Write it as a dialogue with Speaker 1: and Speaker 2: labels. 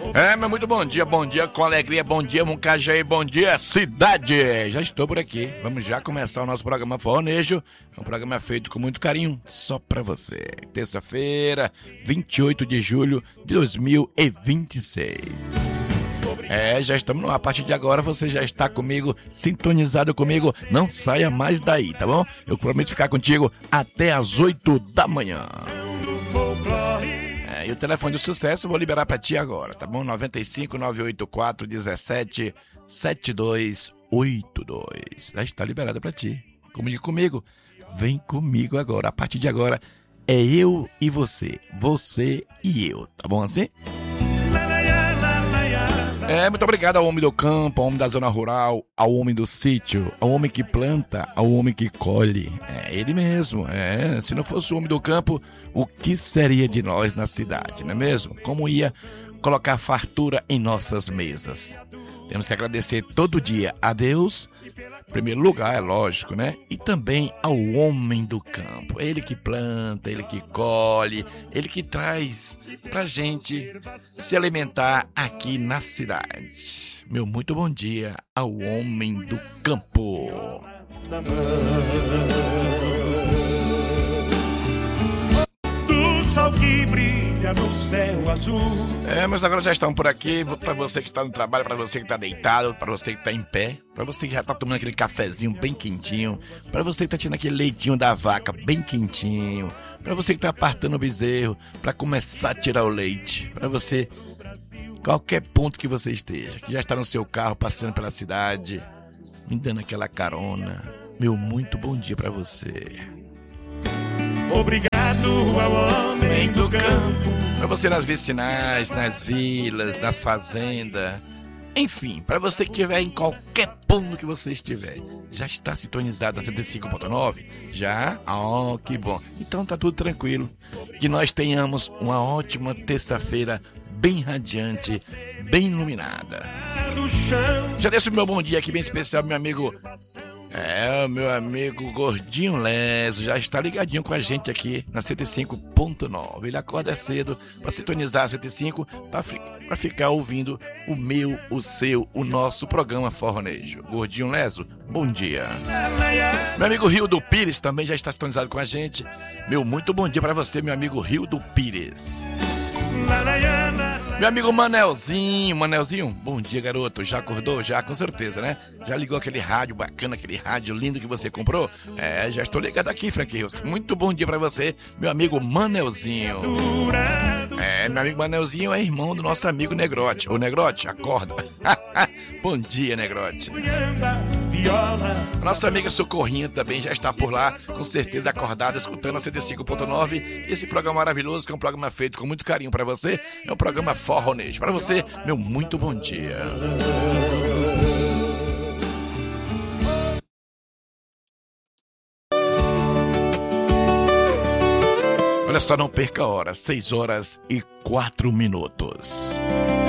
Speaker 1: Meu muito bom dia com alegria, bom dia Moncajaí, bom dia cidade. Já estou por aqui, vamos já começar o nosso programa Fornejo, um programa feito com muito carinho, só pra você. Terça-feira, 28 de julho de 2026. Já estamos no ar. A partir de agora você já está comigo, sintonizado comigo, não saia mais daí, tá bom? Eu prometo ficar contigo até as 8 da manhã. E o telefone do sucesso eu vou liberar pra ti agora, tá bom? 95 984 17 7282. Já está liberado pra ti. Comunique comigo. Vem comigo agora. A partir de agora é eu e você. Você e eu, tá bom assim? Muito obrigado ao homem do campo, ao homem da zona rural, ao homem do sítio, ao homem que planta, ao homem que colhe. Ele mesmo. Se não fosse o homem do campo, o que seria de nós na cidade, não é mesmo? Como ia colocar fartura em nossas mesas? Temos que agradecer todo dia a Deus, em primeiro lugar, é lógico, né? E também ao homem do campo. Ele que planta, ele que colhe, ele que traz pra gente se alimentar aqui na cidade. Meu muito bom dia ao homem do campo.
Speaker 2: Do sol que brilha no céu azul.
Speaker 1: Mas agora já estão por aqui. Para você que está no trabalho, para você que está deitado, para você que está em pé, para você que já está tomando aquele cafezinho bem quentinho, para você que está tirando aquele leitinho da vaca bem quentinho, para você que está apartando o bezerro para começar a tirar o leite, para você, qualquer ponto que você esteja, que já está no seu carro passando pela cidade, me dando aquela carona, meu muito bom dia para você.
Speaker 2: Obrigado ao homem do campo.
Speaker 1: Para você nas vicinais, nas vilas, nas fazendas, enfim, para você que estiver em qualquer ponto que você estiver, já está sintonizado a 105.9? Já? Que bom. Então tá tudo tranquilo. Que nós tenhamos uma ótima terça-feira bem radiante, bem iluminada. Já deixo o meu bom dia aqui bem especial, meu amigo. O meu amigo Gordinho Leso já está ligadinho com a gente aqui na 105.9. Ele acorda cedo para sintonizar a 105 para ficar ouvindo o meu, o seu, o nosso programa Fornejo. Gordinho Leso, bom dia. Meu amigo Rildo Pires também já está sintonizado com a gente. Meu muito bom dia para você, meu amigo Rildo Pires. Meu amigo Manelzinho, bom dia, garoto. Já acordou? Já, com certeza, né? Já ligou aquele rádio bacana, aquele rádio lindo que você comprou? Já estou ligado aqui, Frank Rios. Muito bom dia pra você, meu amigo Manelzinho. Meu amigo Manelzinho é irmão do nosso amigo Negrote. Ô, Negrote, acorda. Bom dia, Negrote. Nossa amiga Socorrinha também já está por lá, com certeza acordada, escutando a 105.9. Esse programa maravilhoso, que é um programa feito com muito carinho pra você, é um programa Forronejo. Pra você, meu muito bom dia. Olha só, não perca a hora, 6 horas e 4 minutos.